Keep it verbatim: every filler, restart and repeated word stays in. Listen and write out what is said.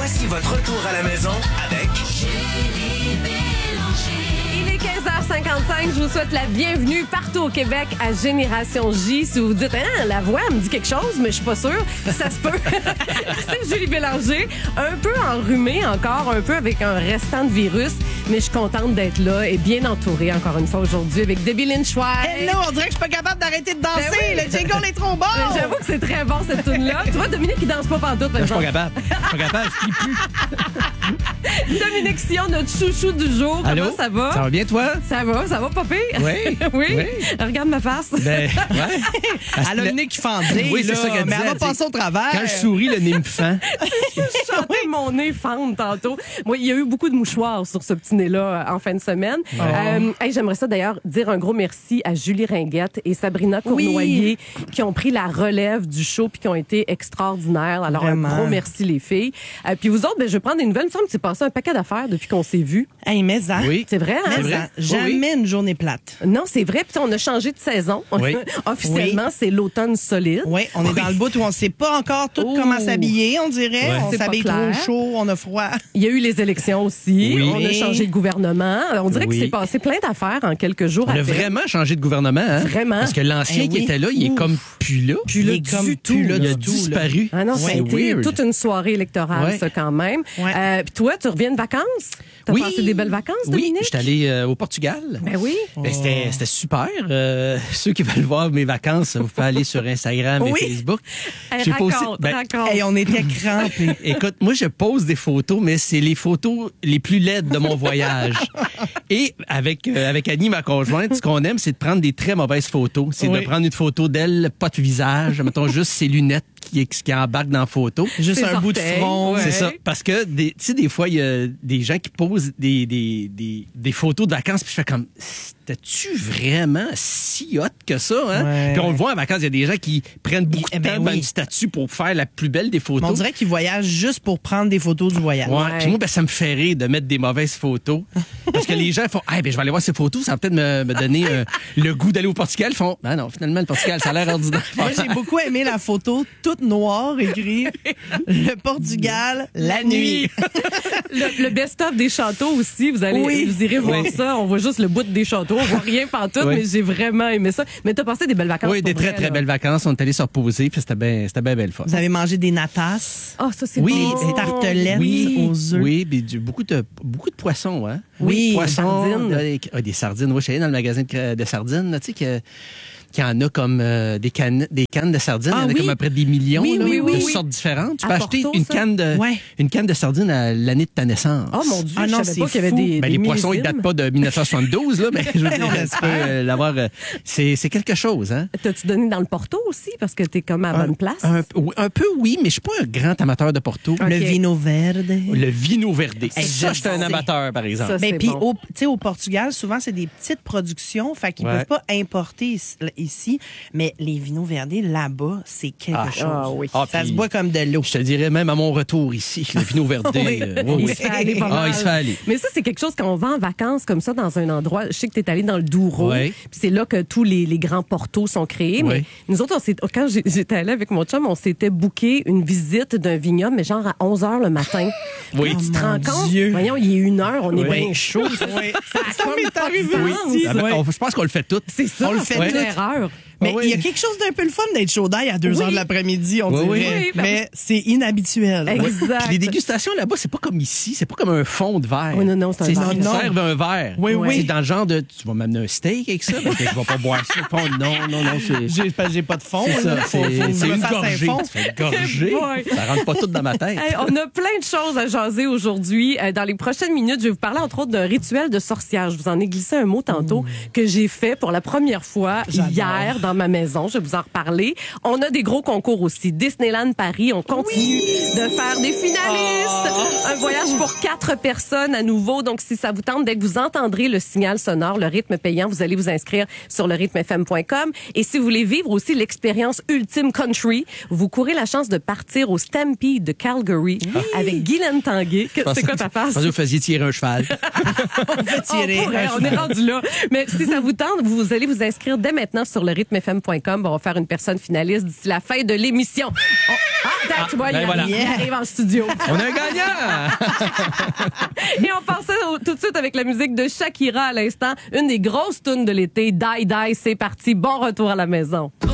Voici votre retour à la maison avec Julie Bélanger. Il est quinze heures cinquante-cinq. Je vous souhaite la bienvenue partout au Québec à Génération J. Si vous vous dites, hein, la voix me dit quelque chose, mais je suis pas sûre, ça se peut. C'est Julie Bélanger, un peu enrhumée encore, un peu avec un restant de virus, mais je suis contente d'être là et bien entourée encore une fois aujourd'hui avec Debbie Lynch White. Hello, on dirait que je suis pas capable d'arrêter de danser. Ben oui. Le jingle est trop bon. Mais J'avoue que c'est très bon cette tune-là. Tu vois, Dominique, il danse pas pantoute. Je suis pas capable. Je suis pas capable, je plie plus. Dominique Sion, notre chouchou du jour. Allô? Comment ça va? Ça va bien, toi? Ça va, ça va pas pire? Oui. oui. Oui. Regarde ma face. Ben, ouais. Elle a le nez qui fendait. Oui, c'est là, ça qu'elle mais disait, elle va elle passer dit, au travers. Quand je souris, le nez me fend. Je chantais mon nez fendre tantôt. Moi, il y a eu beaucoup de mouchoirs sur ce petit nez-là euh, en fin de semaine. Euh, hey, j'aimerais ça d'ailleurs dire un gros merci à Julie Ringuette et Sabrina Cournoyer qui ont pris la relève du show puis qui ont été extraordinaires. Alors, Vraiment. un gros merci les filles. Euh, puis vous autres, ben, je vais prendre des nouvelles. Il me semble que c'est passé un paquet d'affaires depuis qu'on s'est vus. Hey, mais ça. Oui. C'est vrai, hein? Mais vrai. ça, Oui, jamais une journée plate. Non, c'est vrai. Puis on a changé de saison. Oui. Officiellement, Oui. c'est l'automne solide. Oui, on est dans le bout où on sait pas encore tout Oh. comment s'habiller, on dirait. Ouais. On C'est pas s'habille trop clair. chaud, on a froid. Il y a eu les élections aussi. Oui. On a changé de gouvernement. On dirait Oui. qu'il s'est passé plein d'affaires en quelques jours. On à a peine. vraiment changé de gouvernement, hein? Vraiment. Parce que l'ancien Eh qui oui. était là, il est Ouf. comme plus là. Plus là Il est comme du plus tout. là Il a du tout, disparu. Ah non, ça a C'est été weird. toute une soirée électorale, Ouais. ça, quand même. Ouais. Euh, Puis toi, tu reviens de vacances? T'as Oui. passé des belles vacances, Oui, Dominique? j'étais allé euh, au Portugal. Ben oui. Ben, c'était, c'était super. Euh, ceux qui veulent voir mes vacances, vous pouvez aller sur Instagram Oui. et Facebook. Hey, J'ai raconte, posté- ben, raconte. Hey, on était crampés. Écoute, moi, je pose des photos, mais c'est les photos les plus laides de mon voyage. Et avec euh, avec Annie, ma conjointe, ce qu'on aime, c'est de prendre des très mauvaises photos. C'est Oui. de prendre une photo d'elle, pas de visage, mettons juste ses lunettes qui, qui embarquent dans la photo. Juste Ses un bout de orteils, front. ouais. C'est ça. Parce que, des- tu sais, des fois, il y a des gens qui posent des, des, des, des photos de vacances, puis je fais comme, c'était-tu vraiment si hot que ça, hein? Ouais. Puis on le voit en vacances, il y a des gens qui prennent beaucoup Eh de ben temps devant oui. une statue pour faire la plus belle des Mais photos. on dirait qu'ils voyagent juste pour prendre des photos du voyage. Ouais. Ouais. Puis moi, ben, ça me fait rire de mettre des mauvaises photos. Parce que les gens font, ah, ben, je vais aller voir ces photos, ça va peut-être me, me donner euh, le goût d'aller au Portugal. Ils font, ah non, finalement, le Portugal, ça a l'air ordinaire. Moi, j'ai beaucoup aimé la photo toute noire, écrit le Portugal, la nuit. Le, le best-of des châteaux aussi, vous allez, Oui. vous irez voir Oui. ça. On voit juste le bout des châteaux, on voit rien pantoute, Oui. mais j'ai vraiment aimé ça. Mais t'as passé des belles vacances. Oui, des pour très, vrai, très là. belles vacances. On est allé se reposer, puis c'était bien, c'était bien belle fun. Vous avez mangé des natas, Ah, ça, c'est Oui, bon. des tartelettes Oui, aux œufs. oui, puis du- beaucoup de beaucoup de poissons, hein. Oui, poissons, des sardines. euh, ah, des sardines. Oui, je suis allé dans le magasin de, de sardines, là, tu sais que qu'il y en a comme euh, des cannes des cannes de sardines, Ah il y en a oui. comme à près des millions Oui, là, oui, oui, de oui. sortes différentes. Tu À peux acheter Porto, une ça? canne de Ouais. une canne de sardines à l'année de ta naissance. Oh mon Dieu, Ah non, je savais pas c'est qu'il y avait fou. des, Ben, des les poissons, ils millésimes. datent pas de dix-neuf cent soixante-douze, là, mais je veux dire, On tu peux l'espère. euh, l'avoir. euh, c'est, c'est quelque chose, hein? T'as-tu donné dans le Porto aussi, parce que t'es comme à la bonne place? Un, oui, un peu, oui, mais je suis pas un grand amateur de Porto. Ok. Le vino verde. Le vino verde. Hey, ça, je je suis un sais. amateur, par exemple. Ça, Mais c'est puis bon. au, tu sais, au Portugal, souvent c'est des petites productions, fait qu'ils Ouais. peuvent pas importer ici, ici, mais les vinos verdés là-bas, c'est quelque Ah. chose. Ah oui. Ah, Ça puis- se boit comme de l'eau. Je te dirais même à mon retour ici, le vino verde. Oui. euh, oui, Il oui. se fait aller pas Ah, mal. il se fait aller. Mais ça, c'est quelque chose quand on va en vacances comme ça dans un endroit. Je sais que tu es allé dans le Douro. Ouais. Puis c'est là que tous les, les grands portos sont créés. Ouais. Mais nous autres, on s'est- quand j'ai- j'étais allée avec mon chum, on s'était booké une visite d'un vignoble, mais genre à onze heures le matin. Oui. Tu te Oh, rends mon compte? Dieu. Voyons, il est une heure, on est Oui. bien chaud. Ça, Oui. ça a Ça comme m'est pas de arrivé sens. aussi. Ah, ben, Ouais. on- je pense qu'on le fait tout. C'est ça. On le fait c'est tout. l'erreur. Mais Ah oui. il y a quelque chose d'un peu le fun d'être chaud d'ail à deux Oui. heures de l'après-midi, on Oui, dirait. oui. Oui, ben mais c'est inhabituel. Exact. Puis les dégustations là-bas, c'est pas comme ici, c'est pas comme un fond de verre. Oui, non, non, c'est un verre. Ils te Non. servent un verre. Oui, oui. C'est dans le genre de, tu vas m'amener un steak avec ça, parce que je vais pas boire ça. Fond. Non, non, non, c'est... J'ai pas, j'ai pas de fond. C'est là. ça, Faut- c'est, faut que je c'est me une fasse un gorgée. fond. Tu fais une gorgée. Boy. Ça rentre pas tout dans ma tête. Hey, on a plein de choses à jaser aujourd'hui. Euh, dans les prochaines minutes, je vais vous parler entre autres d'un rituel de sorcière. Je vous en ai glissé un mot tantôt que j'ai fait pour la première fois J'adore. hier dans ma maison. Je vais vous en reparler. On a des gros concours aussi. Disneyland Paris, on continue de faire des finalistes. Un voyage pour quatre personnes à nouveau. Donc, si ça vous tente, dès que vous entendrez le signal sonore, le rythme payant, vous allez vous inscrire sur le rythme f m point com. Et si vous voulez vivre aussi l'expérience ultime country, vous courez la chance de partir au Stampede de Calgary avec Guylaine Tanguay. Que- C'est quoi ta face? Je pensais que vous faisiez tirer un cheval. On fait tirer. On pourrait, on est rendu là. Mais si ça vous tente, vous allez vous inscrire dès maintenant sur le rythme rythme f m point com. On va faire une personne finaliste d'ici la fin de l'émission. On... Ah, attends, tu vois, ben il, voilà. il arrive en studio. On a un gagnant! Et on part ça tout de suite avec la musique de Shakira à l'instant. Une des grosses tunes de l'été, Die Die, c'est parti. Bon retour à la maison.